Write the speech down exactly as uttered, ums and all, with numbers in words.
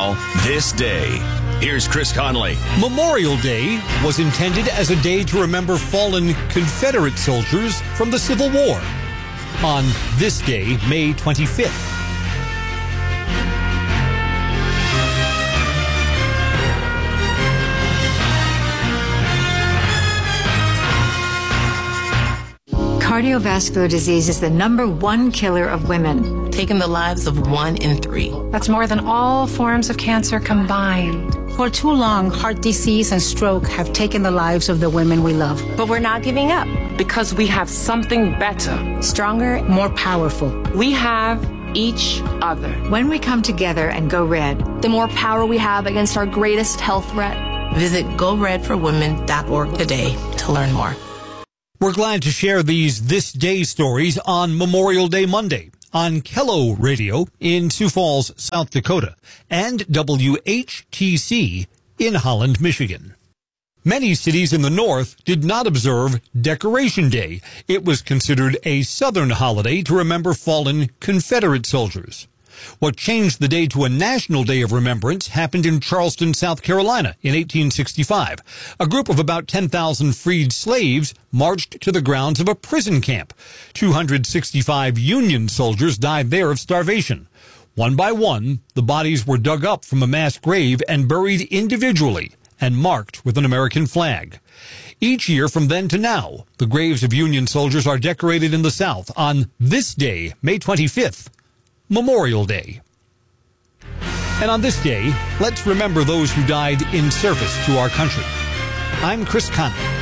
Now, this day. Here's Chris Conley. Memorial Day was intended as a day to remember fallen Confederate soldiers from the Civil War. On this day, May twenty-fifth. Cardiovascular disease is the number one killer of women, taking the lives of one in three. That's more than all forms of cancer combined. For too long, heart disease and stroke have taken the lives of the women we love. But we're not giving up because we have something better, stronger, more powerful. We have each other. When we come together and go red, the more power we have against our greatest health threat. Visit go red for women dot org today to learn more. We're glad to share these This Day stories on Memorial Day Monday on Kello Radio in Sioux Falls, South Dakota, and W H T C in Holland, Michigan. Many cities in the north did not observe Decoration Day. It was considered a Southern holiday to remember fallen Confederate soldiers. What changed the day to a national day of remembrance happened in Charleston, South Carolina in eighteen sixty-five. A group of about ten thousand freed slaves marched to the grounds of a prison camp. two hundred sixty-five Union soldiers died there of starvation. One by one, the bodies were dug up from a mass grave and buried individually and marked with an American flag. Each year from then to now, the graves of Union soldiers are decorated in the South on this day, May twenty-fifth. Memorial Day. And on this day, let's remember those who died in service to our country. I'm Chris Conley.